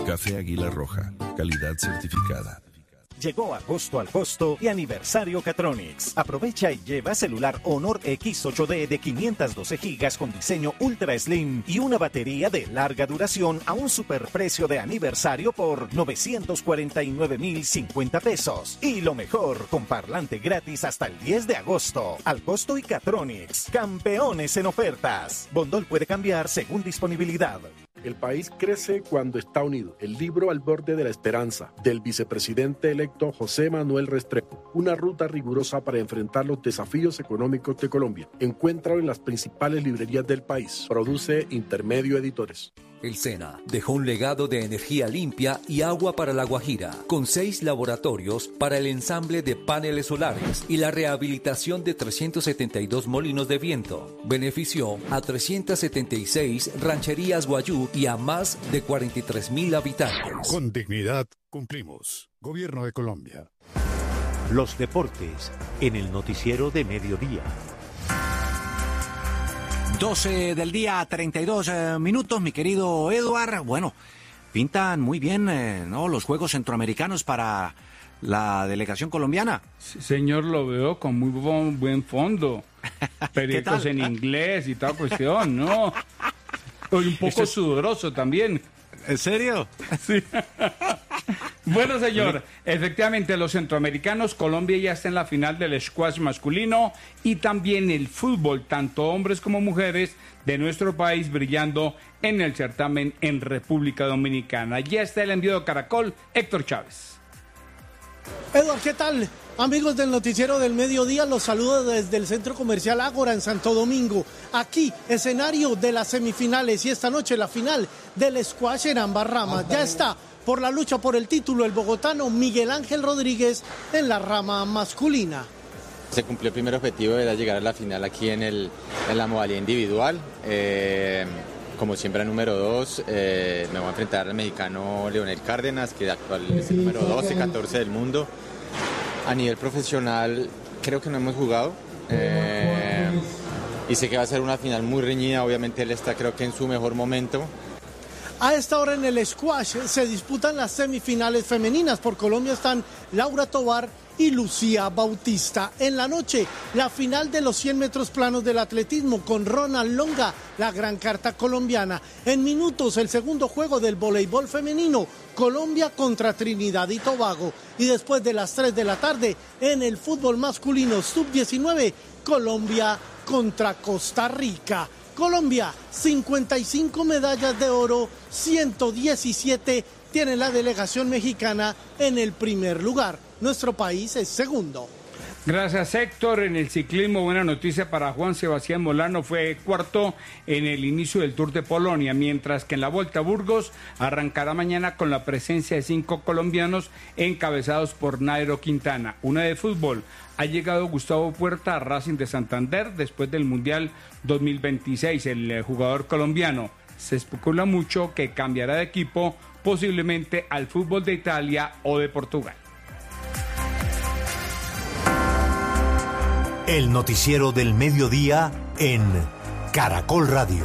Café Águila Roja, calidad certificada. Llegó agosto al costo y aniversario Catronics. Aprovecha y lleva celular Honor X8D de 512 GB con diseño Ultra Slim y una batería de larga duración a un superprecio de aniversario por 949,050 pesos. Y lo mejor, con parlante gratis hasta el 10 de agosto. Al costo y Catronics, campeones en ofertas. Bondol puede cambiar según disponibilidad. El país crece cuando está unido. El libro Al borde de la esperanza, del vicepresidente electo José Manuel Restrepo. Una ruta rigurosa para enfrentar los desafíos económicos de Colombia. Encuéntralo en las principales librerías del país. Produce Intermedio Editores. El SENA dejó un legado de energía limpia y agua para La Guajira, con 6 laboratorios para el ensamble de paneles solares y la rehabilitación de 372 molinos de viento. Benefició a 376 rancherías guayú y a más de 43,000 habitantes. Con dignidad cumplimos. Gobierno de Colombia. Los deportes en el noticiero de mediodía. 12 del día, 32 minutos, mi querido Eduard. Bueno, pintan muy bien, ¿no?, los Juegos Centroamericanos para la delegación colombiana. Sí, señor, lo veo con muy buen fondo. Periódicos en inglés y toda cuestión, ¿no? Hoy un poco sudoroso también. ¿En serio? Sí. Bueno, señor, efectivamente los centroamericanos, Colombia ya está en la final del squash masculino y también el fútbol, tanto hombres como mujeres de nuestro país brillando en el certamen en República Dominicana. Ya está el envío de Caracol, Héctor Chávez. Eduard, ¿qué tal? Amigos del noticiero del mediodía, los saludo desde el Centro Comercial Ágora en Santo Domingo. Aquí, escenario de las semifinales y esta noche la final del squash en ambas ramas. Ya está por la lucha por el título el bogotano Miguel Ángel Rodríguez en la rama masculina. Se cumplió el primer objetivo, era llegar a la final aquí en la modalidad individual. Como siempre, número 2, me voy a enfrentar al mexicano Leonel Cárdenas, que actual es el número 12, 14 del mundo. A nivel profesional, creo que no hemos jugado. Y sé que va a ser una final muy reñida. Obviamente él está, creo que en su mejor momento. A esta hora en el squash se disputan las semifinales femeninas. Por Colombia están Laura Tovar y Lucía Bautista. En la noche, la final de los 100 metros planos del atletismo con Ronald Longa, la gran carta colombiana. En minutos, el segundo juego del voleibol femenino, Colombia contra Trinidad y Tobago. Y después de las 3 de la tarde, en el fútbol masculino sub-19, Colombia contra Costa Rica. Colombia, 55 medallas de oro, 117 tiene la delegación mexicana en el primer lugar. Nuestro país es segundo. Gracias, Héctor. En el ciclismo, buena noticia para Juan Sebastián Molano, fue cuarto en el inicio del Tour de Polonia, mientras que en la Vuelta a Burgos arrancará mañana con la presencia de 5 colombianos encabezados por Nairo Quintana. Una de fútbol, ha llegado Gustavo Puerta a Racing de Santander después del Mundial 2026. El jugador colombiano se especula mucho que cambiará de equipo, posiblemente al fútbol de Italia o de Portugal. El noticiero del mediodía en Caracol Radio.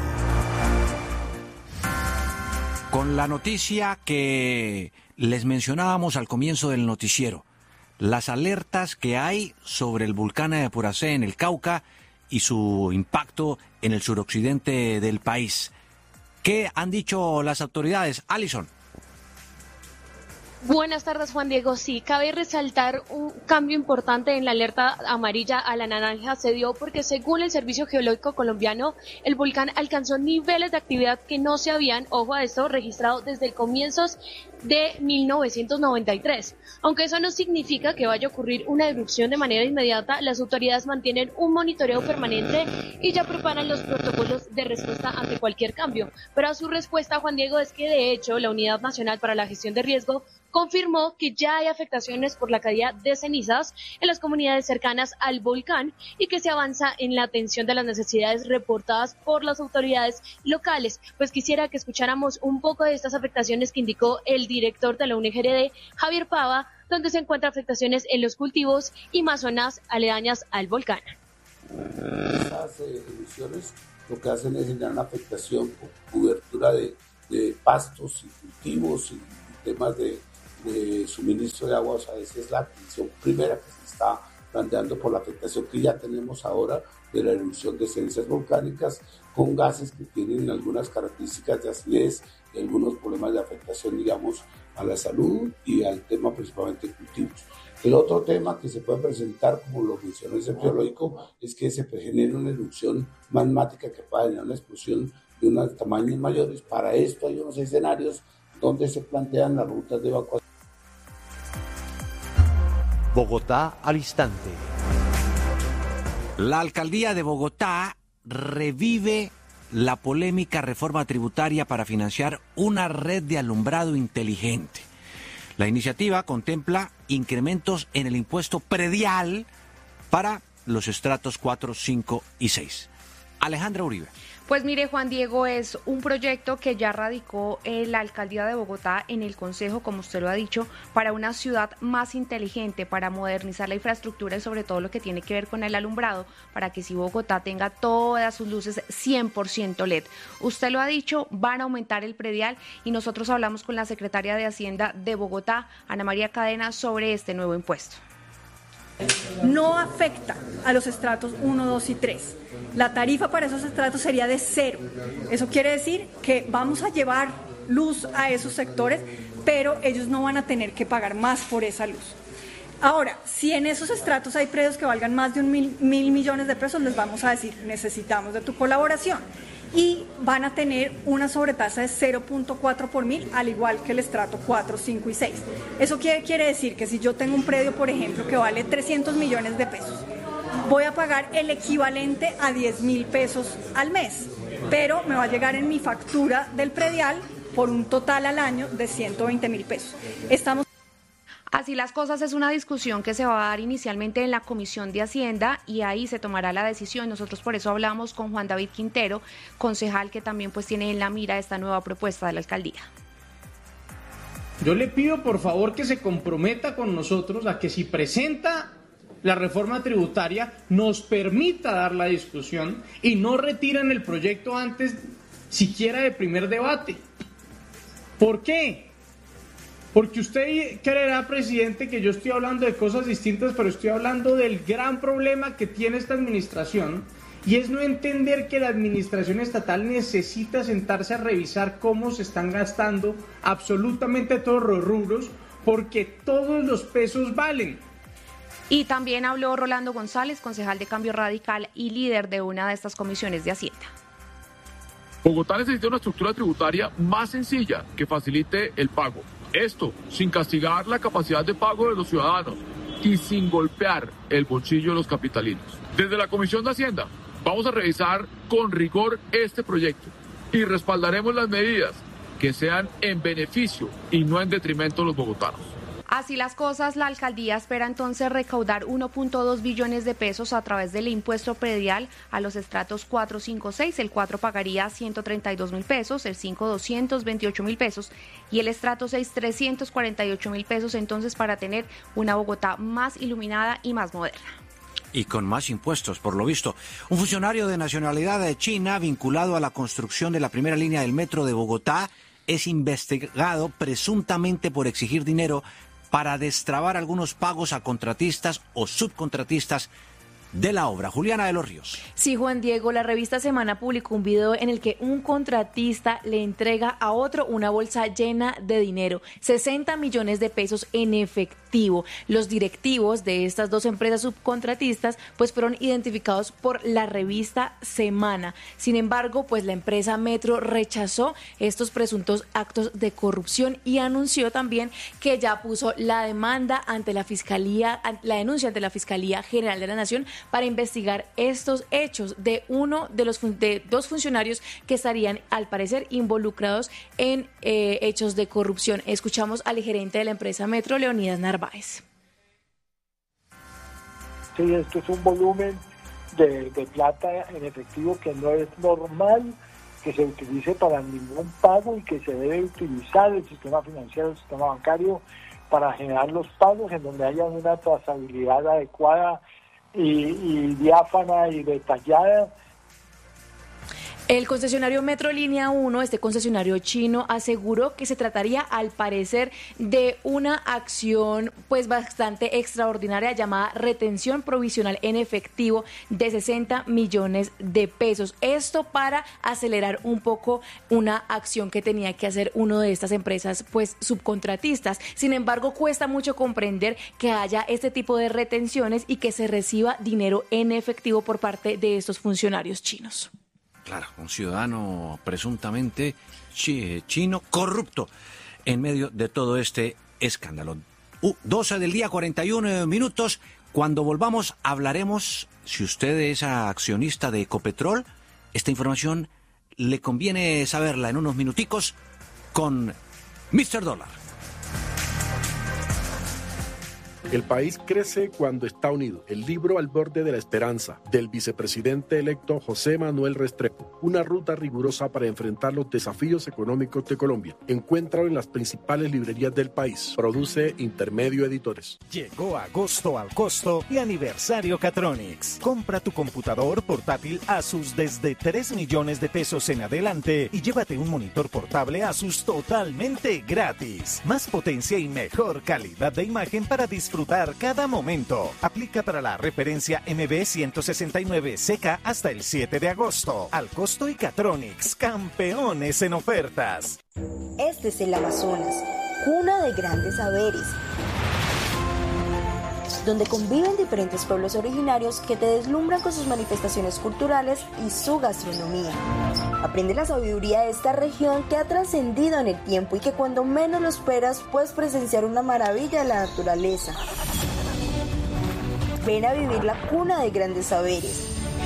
Con la noticia que les mencionábamos al comienzo del noticiero, las alertas que hay sobre el volcán de Puracé en el Cauca y su impacto en el suroccidente del país. ¿Qué han dicho las autoridades? Alison. Buenas tardes, Juan Diego. Sí, cabe resaltar un cambio importante en la alerta amarilla a la naranja. Se dio porque, según el Servicio Geológico Colombiano, el volcán alcanzó niveles de actividad que no se habían, ojo a esto, registrado desde el comienzos de 1993. Aunque eso no significa que vaya a ocurrir una erupción de manera inmediata, las autoridades mantienen un monitoreo permanente y ya preparan los protocolos de respuesta ante cualquier cambio. Pero a su respuesta, Juan Diego, es que de hecho la Unidad Nacional para la Gestión de Riesgo confirmó que ya hay afectaciones por la caída de cenizas en las comunidades cercanas al volcán y que se avanza en la atención de las necesidades reportadas por las autoridades locales. Pues quisiera que escucháramos un poco de estas afectaciones que indicó el director de la UNGRD, Javier Pava, donde se encuentran afectaciones en los cultivos y más zonas aledañas al volcán. Esas emisiones lo que hacen es generar una afectación con cobertura de de pastos y cultivos y temas de suministro de agua. O sea, esa es la atención primera que se está planteando por la afectación que ya tenemos ahora de la erupción de cenizas volcánicas con gases que tienen algunas características de acidez y algunos problemas de afectación, digamos, a la salud y al tema principalmente de cultivos. El otro tema que se puede presentar, como lo mencionó el Centro Geológico, es que se genere una erupción magmática que pueda generar una explosión de unos tamaños mayores. Para esto hay unos escenarios donde se plantean las rutas de evacuación. Bogotá al instante. La alcaldía de Bogotá revive la polémica reforma tributaria para financiar una red de alumbrado inteligente. La iniciativa contempla incrementos en el impuesto predial para los estratos 4, 5 y 6. Alejandra Uribe. Pues mire, Juan Diego, es un proyecto que ya radicó la alcaldía de Bogotá en el Consejo, como usted lo ha dicho, para una ciudad más inteligente, para modernizar la infraestructura y sobre todo lo que tiene que ver con el alumbrado, para que si Bogotá tenga todas sus luces 100% LED. Usted lo ha dicho, van a aumentar el predial y nosotros hablamos con la secretaria de Hacienda de Bogotá, Ana María Cadena, sobre este nuevo impuesto. No afecta a los estratos 1, 2 y 3. La tarifa para esos estratos sería de 0. Eso quiere decir que vamos a llevar luz a esos sectores, pero ellos no van a tener que pagar más por esa luz. Ahora, si en esos estratos hay predios que valgan más de 1.000 millones de pesos, les vamos a decir, necesitamos de tu colaboración. Y van a tener una sobretasa de 0.4 por mil, al igual que el estrato 4, 5 y 6. ¿Eso quiere decir? Que si yo tengo un predio, por ejemplo, que vale 300 millones de pesos, voy a pagar el equivalente a 10.000 pesos al mes, pero me va a llegar en mi factura del predial por un total al año de 120.000 pesos. Así las cosas, es una discusión que se va a dar inicialmente en la Comisión de Hacienda y ahí se tomará la decisión. Nosotros por eso hablamos con Juan David Quintero, concejal que también pues tiene en la mira esta nueva propuesta de la alcaldía. Yo le pido por favor que se comprometa con nosotros a que si presenta la reforma tributaria nos permita dar la discusión y no retiren el proyecto antes siquiera de primer debate. ¿Por qué? Porque usted creerá, presidente, que yo estoy hablando de cosas distintas, pero estoy hablando del gran problema que tiene esta administración, y es no entender que la administración estatal necesita sentarse a revisar cómo se están gastando absolutamente todos los rubros, porque todos los pesos valen. Y también habló Rolando González, concejal de Cambio Radical y líder de una de estas comisiones de Hacienda. Bogotá necesita una estructura tributaria más sencilla que facilite el pago. Esto sin castigar la capacidad de pago de los ciudadanos y sin golpear el bolsillo de los capitalinos. Desde la Comisión de Hacienda vamos a revisar con rigor este proyecto y respaldaremos las medidas que sean en beneficio y no en detrimento de los bogotanos. Así las cosas, la alcaldía espera entonces recaudar 1.2 billones de pesos a través del impuesto predial a los estratos 4, 5, 6. El 4 pagaría 132.000 pesos, el 5 228.000 pesos y el estrato 6 348.000 pesos, entonces para tener una Bogotá más iluminada y más moderna. Y con más impuestos, por lo visto. Un funcionario de nacionalidad de China vinculado a la construcción de la primera línea del metro de Bogotá es investigado presuntamente por exigir dinero para destrabar algunos pagos a contratistas o subcontratistas de la obra. Juliana de los Ríos. Sí, Juan Diego, la revista Semana publicó un video en el que un contratista le entrega a otro una bolsa llena de dinero, 60 millones de pesos en efectivo. Los directivos de estas dos empresas subcontratistas pues fueron identificados por la revista Semana. Sin embargo, pues la empresa Metro rechazó estos presuntos actos de corrupción y anunció también que ya puso la demanda ante la Fiscalía, la denuncia ante la Fiscalía General de la Nación para investigar estos hechos de dos funcionarios que estarían al parecer involucrados en hechos de corrupción. Escuchamos al gerente de la empresa Metro, Leonidas Narváez. Sí, esto es un volumen de plata en efectivo que no es normal que se utilice para ningún pago y que se debe utilizar el sistema financiero, el sistema bancario para generar los pagos en donde haya una trazabilidad adecuada y diáfana y detallada. El concesionario Metrolínea 1, este concesionario chino, aseguró que se trataría al parecer de una acción pues bastante extraordinaria llamada retención provisional en efectivo de 60 millones de pesos. Esto para acelerar un poco una acción que tenía que hacer una de estas empresas pues subcontratistas. Sin embargo, cuesta mucho comprender que haya este tipo de retenciones y que se reciba dinero en efectivo por parte de estos funcionarios chinos. Claro, un ciudadano presuntamente chino corrupto en medio de todo este escándalo. 12 del día, 41 minutos. Cuando volvamos hablaremos, si usted es accionista de Ecopetrol, esta información le conviene saberla en unos minuticos con Mr. Dólar. El país crece cuando está unido. El libro Al borde de la esperanza, del vicepresidente electo José Manuel Restrepo. Una ruta rigurosa para enfrentar los desafíos económicos de Colombia. Encuéntralo en las principales librerías del país. Produce Intermedio Editores. Llegó agosto al costo y aniversario Catronics. Compra tu computador portátil Asus desde 3 millones de pesos en adelante y llévate un monitor portable Asus totalmente gratis. Más potencia y mejor calidad de imagen para disfrutar cada momento. Aplica para la referencia MB169CK hasta el 7 de agosto. Al costo y Catronics, campeones en ofertas. Este es el Amazonas, cuna de grandes saberes, donde conviven diferentes pueblos originarios que te deslumbran con sus manifestaciones culturales y su gastronomía. Aprende la sabiduría de esta región que ha trascendido en el tiempo y que cuando menos lo esperas puedes presenciar una maravilla de la naturaleza. Ven a vivir la cuna de grandes saberes.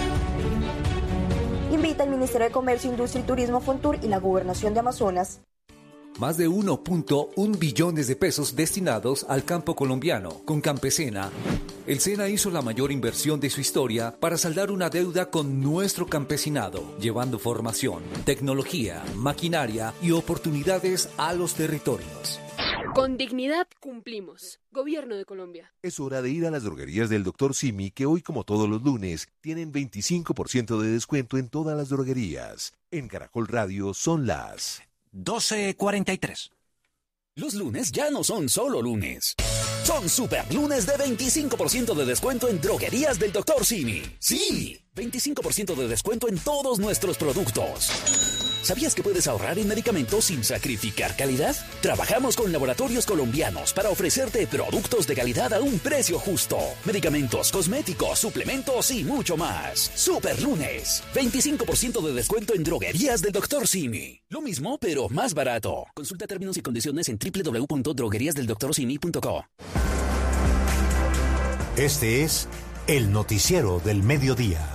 Invita al Ministerio de Comercio, Industria y Turismo, Fontur y la Gobernación de Amazonas. Más de 1.1 billones de pesos destinados al campo colombiano. Con Campesina, el SENA hizo la mayor inversión de su historia para saldar una deuda con nuestro campesinado, llevando formación, tecnología, maquinaria y oportunidades a los territorios. Con dignidad cumplimos. Gobierno de Colombia. Es hora de ir a las droguerías del Dr. Simi, que hoy, como todos los lunes, tienen 25% de descuento en todas las droguerías. En Caracol Radio son las 12:43. Los lunes ya no son solo lunes. Son super lunes de 25% de descuento en droguerías del Dr. Simi. ¡Sí! 25% de descuento en todos nuestros productos. ¿Sabías que puedes ahorrar en medicamentos sin sacrificar calidad? Trabajamos con laboratorios colombianos para ofrecerte productos de calidad a un precio justo. Medicamentos, cosméticos, suplementos y mucho más. Super lunes. 25% de descuento en droguerías del Dr. Simi. Lo mismo, pero más barato. Consulta términos y condiciones en www.drogueriasdeldoctorsimi.co. Este es el noticiero del mediodía.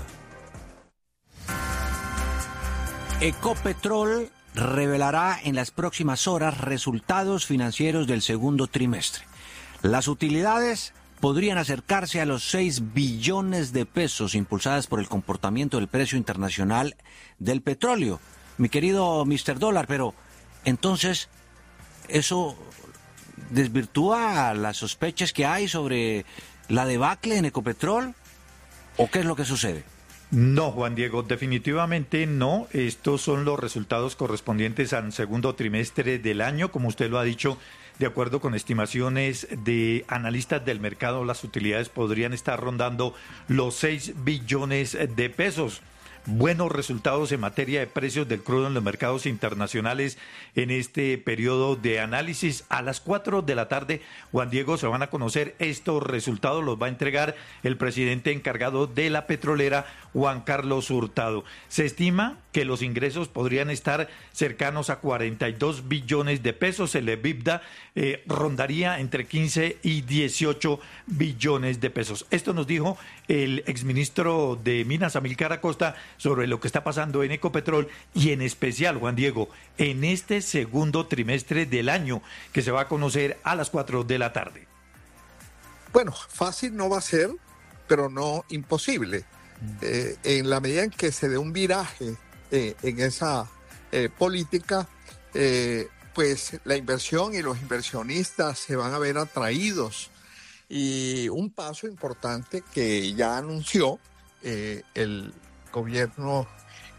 Ecopetrol revelará en las próximas horas resultados financieros del segundo trimestre. Las utilidades podrían acercarse a los 6 billones de pesos impulsadas por el comportamiento del precio internacional del petróleo. Mi querido Mr. Dólar, pero entonces, ¿eso desvirtúa las sospechas que hay sobre la debacle en Ecopetrol? ¿O qué es lo que sucede? No, Juan Diego, definitivamente no. Estos son los resultados correspondientes al segundo trimestre del año. Como usted lo ha dicho, de acuerdo con estimaciones de analistas del mercado, las utilidades podrían estar rondando los 6 billones de pesos. Buenos resultados en materia de precios del crudo en los mercados internacionales en este periodo de análisis. A las 4 de la tarde, Juan Diego, se van a conocer estos resultados. Los va a entregar el presidente encargado de la petrolera, Juan Carlos Hurtado. Se estima que los ingresos podrían estar cercanos a 42 billones de pesos. El EBITDA rondaría entre 15 y 18 billones de pesos. Esto nos dijo el exministro de Minas, Amílcar Acosta, sobre lo que está pasando en Ecopetrol y en especial, Juan Diego, en este segundo trimestre del año que se va a conocer a las 4 de la tarde. Bueno, fácil no va a ser, pero no imposible. En la medida en que se dé un viraje en esa política, pues la inversión y los inversionistas se van a ver atraídos. Y un paso importante que ya anunció el gobierno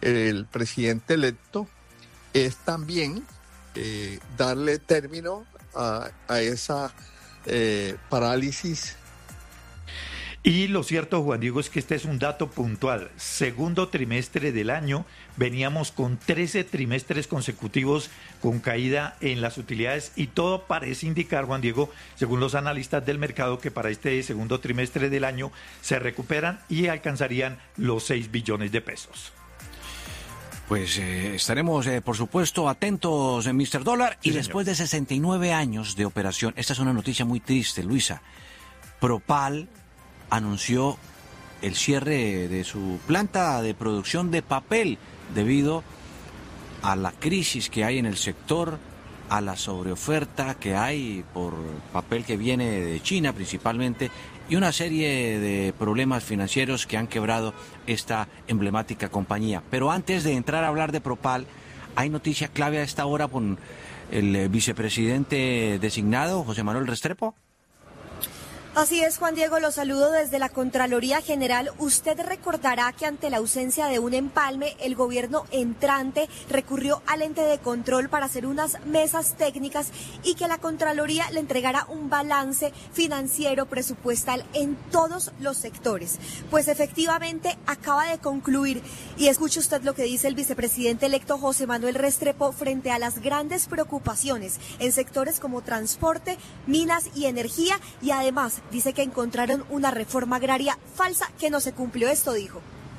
el presidente electo es también darle término a esa parálisis. Y lo cierto, Juan Diego, es que este es un dato puntual. Segundo trimestre del año, veníamos con 13 trimestres consecutivos con caída en las utilidades y todo parece indicar, Juan Diego, según los analistas del mercado, que para este segundo trimestre del año se recuperan y alcanzarían los 6 billones de pesos. Pues estaremos, por supuesto, atentos, Mr. Dólar. Sí, y después de 69 años de operación, esta es una noticia muy triste, Luisa. Propal anunció el cierre de su planta de producción de papel debido a la crisis que hay en el sector, a la sobreoferta que hay por papel que viene de China principalmente y una serie de problemas financieros que han quebrado esta emblemática compañía. Pero antes de entrar a hablar de Propal, hay noticia clave a esta hora con el vicepresidente designado, José Manuel Restrepo. Así es, Juan Diego, lo saludo desde la Contraloría General. Usted recordará que ante la ausencia de un empalme, el gobierno entrante recurrió al ente de control para hacer unas mesas técnicas y que la Contraloría le entregara un balance financiero presupuestal en todos los sectores. Pues efectivamente acaba de concluir, y escuche usted lo que dice el vicepresidente electo José Manuel Restrepo frente a las grandes preocupaciones en sectores como transporte, minas y energía, y además dice que encontraron una reforma agraria falsa que no se cumplió. Esto dijo.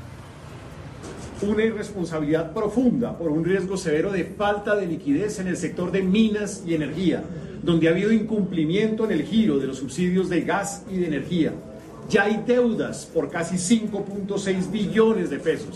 Una irresponsabilidad profunda por un riesgo severo de falta de liquidez en el sector de minas y energía, donde ha habido incumplimiento en el giro de los subsidios de gas y de energía. Ya hay deudas por casi 5.6 billones de pesos.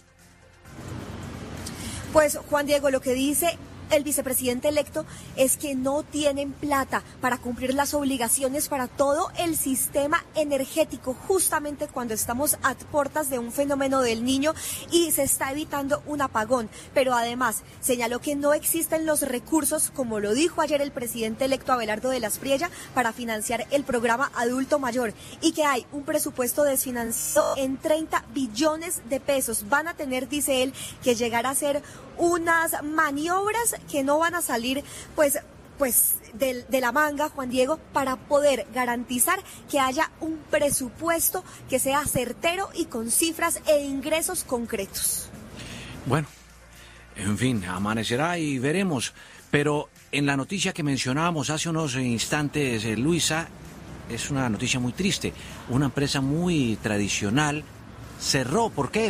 Pues Juan Diego, lo que dice el vicepresidente electo es que no tienen plata para cumplir las obligaciones para todo el sistema energético, justamente cuando estamos a puertas de un fenómeno del Niño y se está evitando un apagón. Pero además señaló que no existen los recursos, como lo dijo ayer el presidente electo Abelardo de la Espriella, para financiar el programa Adulto Mayor y que hay un presupuesto desfinanciado en 30 billones de pesos. Van a tener, dice él, que llegar a hacer unas maniobras que no van a salir pues de la manga, Juan Diego, para poder garantizar que haya un presupuesto que sea certero y con cifras e ingresos concretos. Bueno, en fin, amanecerá y veremos. Pero en la noticia que mencionábamos hace unos instantes, Luisa, es una noticia muy triste. Una empresa muy tradicional cerró. ¿Por qué?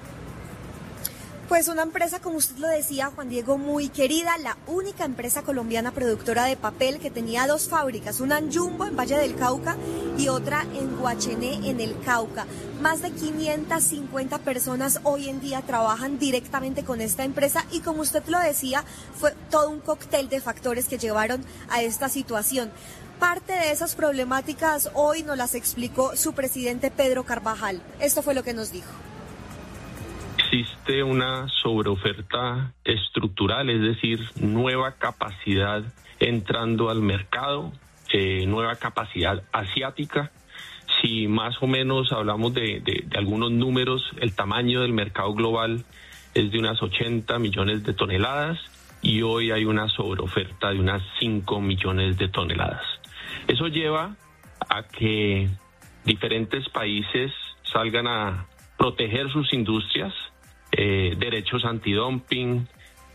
Pues una empresa, como usted lo decía, Juan Diego, muy querida, la única empresa colombiana productora de papel que tenía 2 fábricas, una en Jumbo, en Valle del Cauca, y otra en Guachené, en el Cauca. Más de 550 personas hoy en día trabajan directamente con esta empresa y, como usted lo decía, fue todo un cóctel de factores que llevaron a esta situación. Parte de esas problemáticas hoy nos las explicó su presidente Pedro Carvajal. Esto fue lo que nos dijo. Existe una sobreoferta estructural, es decir, nueva capacidad entrando al mercado, nueva capacidad asiática. Si más o menos hablamos de algunos números, el tamaño del mercado global es de unas 80 millones de toneladas y hoy hay una sobreoferta de unas 5 millones de toneladas. Eso lleva a que diferentes países salgan a proteger sus industrias, derechos antidumping.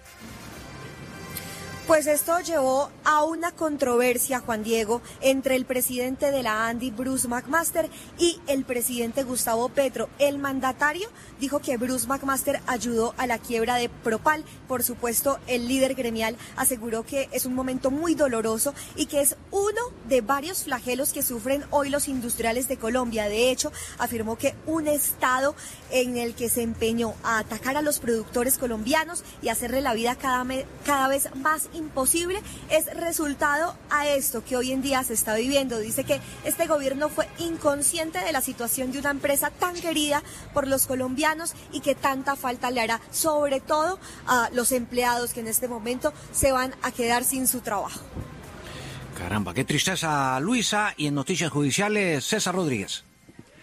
Pues esto llevó a una controversia, Juan Diego, entre el presidente de la ANDI, Bruce McMaster, y el presidente Gustavo Petro. El mandatario dijo que Bruce McMaster ayudó a la quiebra de Propal. Por supuesto, el líder gremial aseguró que es un momento muy doloroso y que es uno de varios flagelos que sufren hoy los industriales de Colombia. De hecho, afirmó que un Estado en el que se empeñó a atacar a los productores colombianos y hacerle la vida cada vez más imposible es resultado a esto que hoy en día se está viviendo. Dice que este gobierno fue inconsciente de la situación de una empresa tan querida por los colombianos y que tanta falta le hará, sobre todo a los empleados que en este momento se van a quedar sin su trabajo. Caramba, qué tristeza, Luisa. Y en Noticias Judiciales, César Rodríguez.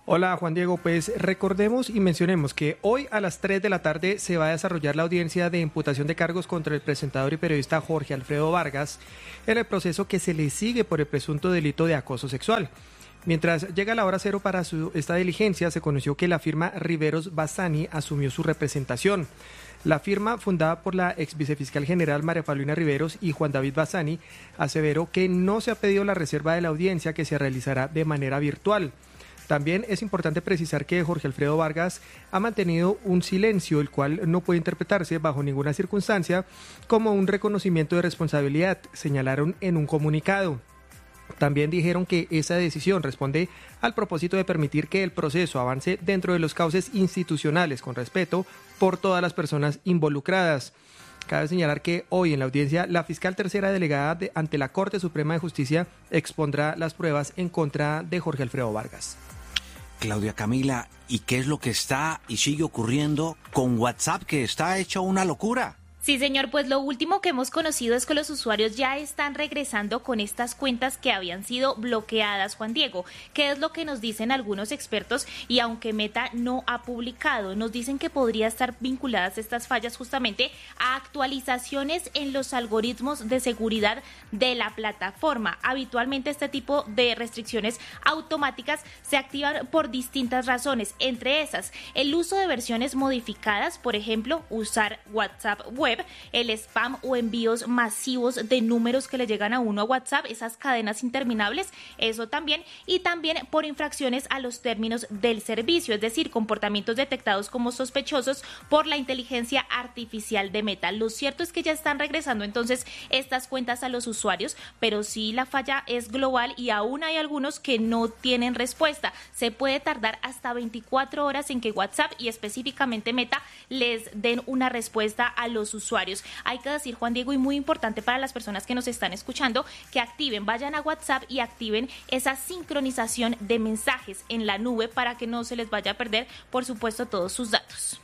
Hola Juan Diego, pues recordemos y mencionemos que hoy a las 3 de la tarde se va a desarrollar la audiencia de imputación de cargos contra el presentador y periodista Jorge Alfredo Vargas en el proceso que se le sigue por el presunto delito de acoso sexual. Mientras llega la hora cero para esta diligencia, se conoció que la firma Riveros Bassani asumió su representación. La firma, fundada por la ex vicefiscal general María Paulina Riveros y Juan David Bassani, aseveró que no se ha pedido la reserva de la audiencia, que se realizará de manera virtual. También es importante precisar que Jorge Alfredo Vargas ha mantenido un silencio, el cual no puede interpretarse bajo ninguna circunstancia como un reconocimiento de responsabilidad, señalaron en un comunicado. También dijeron que esa decisión responde al propósito de permitir que el proceso avance dentro de los cauces institucionales con respeto por todas las personas involucradas. Cabe señalar que hoy en la audiencia la fiscal tercera delegada ante la Corte Suprema de Justicia expondrá las pruebas en contra de Jorge Alfredo Vargas. Claudia Camila, ¿y qué es lo que está y sigue ocurriendo con WhatsApp, que está hecho una locura? Sí, señor, pues lo último que hemos conocido es que los usuarios ya están regresando con estas cuentas que habían sido bloqueadas, Juan Diego. ¿Qué es lo que nos dicen algunos expertos? Y aunque Meta no ha publicado, nos dicen que podría estar vinculadas estas fallas justamente a actualizaciones en los algoritmos de seguridad de la plataforma. Habitualmente este tipo de restricciones automáticas se activan por distintas razones, entre esas el uso de versiones modificadas, por ejemplo, usar WhatsApp web, el spam o envíos masivos de números que le llegan a uno a WhatsApp, esas cadenas interminables, eso también, y también por infracciones a los términos del servicio, es decir, comportamientos detectados como sospechosos por la inteligencia artificial de Meta. Lo cierto es que ya están regresando entonces estas cuentas a los usuarios, pero sí la falla es global y aún hay algunos que no tienen respuesta. Se puede tardar hasta 24 horas en que WhatsApp y específicamente Meta les den una respuesta a los usuarios. Hay que decir, Juan Diego, y muy importante para las personas que nos están escuchando, que vayan a WhatsApp y activen esa sincronización de mensajes en la nube para que no se les vaya a perder, por supuesto, todos sus datos.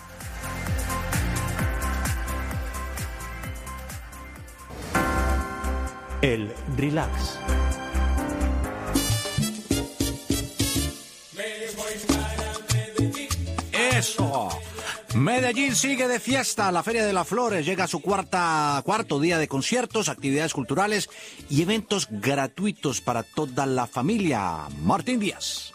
El relax. ¡Eso! Medellín sigue de fiesta. La Feria de las Flores llega a su cuarto día de conciertos, actividades culturales y eventos gratuitos para toda la familia. Martín Díaz.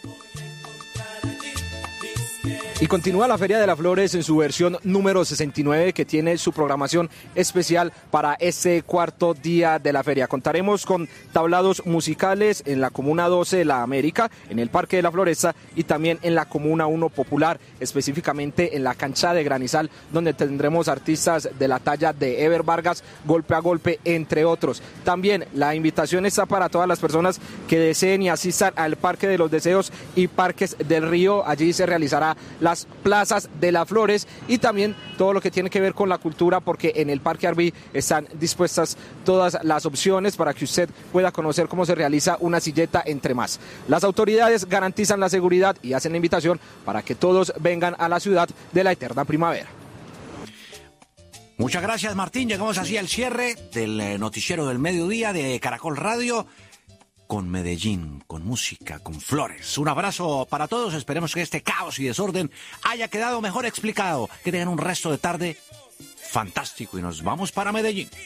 Y continúa la Feria de las Flores en su versión número 69, que tiene su programación especial para este cuarto día de la feria. Contaremos con tablados musicales en la Comuna 12 de la América, en el Parque de la Floresta y también en la Comuna 1 Popular, específicamente en la cancha de Granizal, donde tendremos artistas de la talla de Ever Vargas, Golpe a Golpe, entre otros. También la invitación está para todas las personas que deseen y asistan al Parque de los Deseos y Parques del Río. Allí se realizará las plazas de las flores y también todo lo que tiene que ver con la cultura, porque en el Parque Arví están dispuestas todas las opciones para que usted pueda conocer cómo se realiza una silleta, entre más. Las autoridades garantizan la seguridad y hacen la invitación para que todos vengan a la ciudad de la eterna primavera. Muchas gracias, Martín. Llegamos así al cierre del noticiero del mediodía de Caracol Radio, con Medellín, con música, con flores. Un abrazo para todos. Esperemos que este caos y desorden haya quedado mejor explicado. Que tengan un resto de tarde fantástico y nos vamos para Medellín.